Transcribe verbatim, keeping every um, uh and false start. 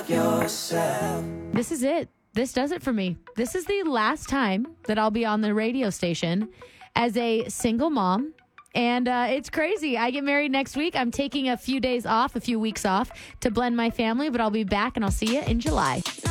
yourself. This is it. This does it for me. This is the last time that I'll be on the radio station as a single mom. And uh, it's crazy. I get married next week. I'm taking a few days off, a few weeks off to blend my family, but I'll be back and I'll see you in July.